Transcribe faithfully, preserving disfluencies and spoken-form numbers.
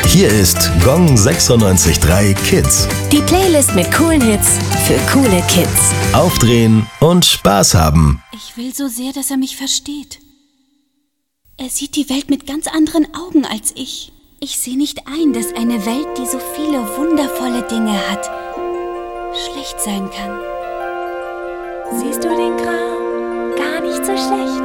Hier ist Gong sechsundneunzig Komma drei Kids. Die Playlist mit coolen Hits für coole Kids. Aufdrehen und Spaß haben. Ich will so sehr, dass er mich versteht. Er sieht die Welt mit ganz anderen Augen als ich. Ich sehe nicht ein, dass eine Welt, die so viele wundervolle Dinge hat, schlecht sein kann. Siehst du den Kram? Gar nicht so schlecht.